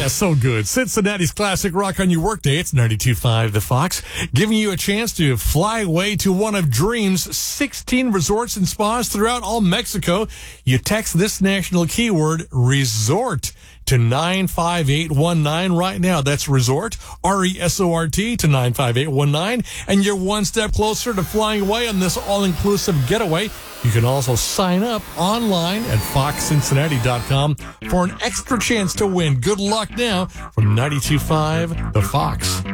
Yeah, so good. Cincinnati's classic rock on your workday. It's 92.5 The Fox, giving you a chance to fly away to one of Dream's 16 resorts and spas throughout all Mexico. You text this national keyword, resort, to 95819 right now. That's resort, R-E-S-O-R-T, to 95819. And you're one step closer to flying away on this all-inclusive getaway. You can also sign up online at foxcincinnati.com for an extra chance to win. Good luck now from 92.5 The Fox.